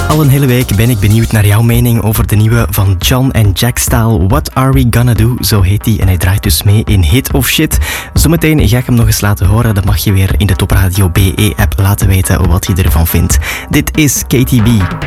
Al een hele week ben ik benieuwd naar jouw mening over de nieuwe van John en Jack Staal. What Are We Gonna Do? Zo heet hij en hij draait dus mee in Hit of Shit. Zometeen ga ik hem nog eens laten horen. Dan mag je weer in de Top Radio BE-app laten weten wat je ervan vindt. Dit is KTB.